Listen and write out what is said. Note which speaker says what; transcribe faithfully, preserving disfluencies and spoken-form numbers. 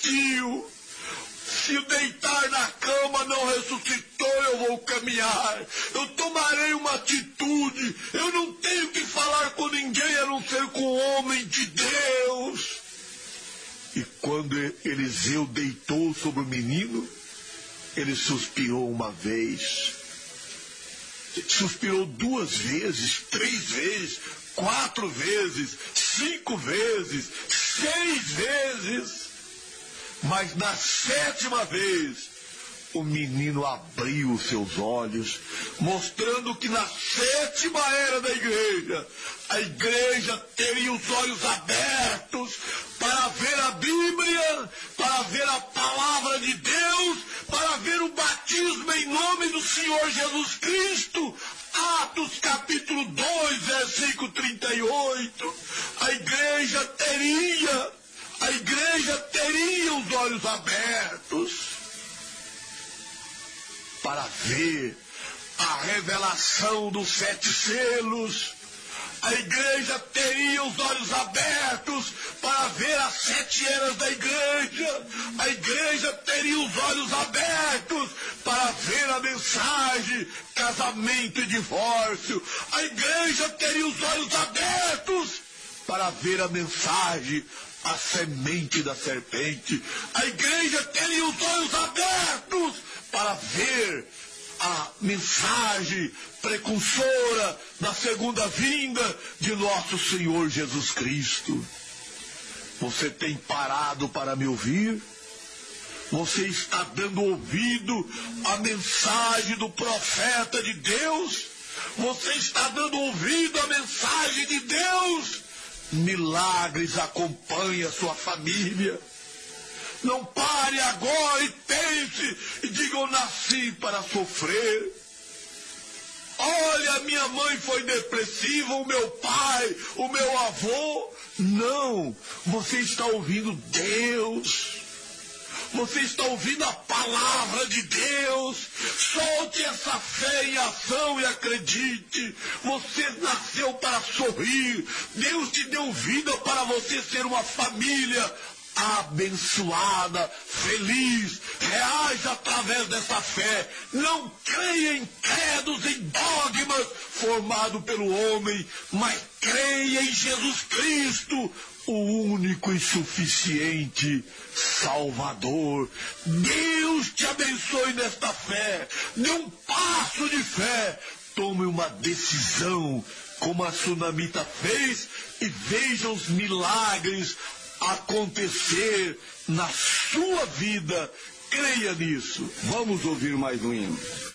Speaker 1: existiu. Se o deitar na cama não ressuscitou, eu vou caminhar. Eu tomarei uma atitude. Eu não tenho que falar com ninguém a não ser com o homem de Deus. E quando Eliseu deitou sobre o menino, ele suspirou uma vez. Suspirou duas vezes, três vezes, quatro vezes, cinco vezes, seis vezes. Mas na sétima vez, o menino abriu os seus olhos, mostrando que na sétima era da igreja, a igreja teria os olhos abertos para ver a Bíblia, para ver a palavra de Deus, para ver o batismo em nome do Senhor Jesus Cristo. Atos capítulo dois, versículo trinta e oito. A igreja teria, a igreja teria os olhos abertos para ver a revelação dos sete selos. A igreja teria os olhos abertos para ver as sete eras da igreja. A igreja teria os olhos abertos para ver a mensagem casamento e divórcio. A igreja teria os olhos abertos para ver a mensagem a semente da serpente. A igreja teria os olhos abertos para ver a mensagem precursora da segunda vinda de nosso Senhor Jesus Cristo. Você tem parado para me ouvir? Você está dando ouvido à mensagem do profeta de Deus? Você está dando ouvido à mensagem de Deus? Milagres acompanham a sua família. Não pare agora e pense e diga: eu nasci para sofrer. Olha, minha mãe foi depressiva, o meu pai, o meu avô. Não, você está ouvindo Deus. Você está ouvindo a palavra de Deus. Solte essa fé em ação e acredite. Você nasceu para sorrir. Deus te deu vida para você ser uma família abençoada, feliz. Reaja através dessa fé. Não creia em credos, em dogmas formados pelo homem, mas creia em Jesus Cristo, o único e suficiente Salvador. Deus te abençoe nesta fé. Dê um passo de fé. Tome uma decisão, como a Sunamita fez, e veja os milagres acontecer na sua vida. Creia nisso. Vamos ouvir mais um hino.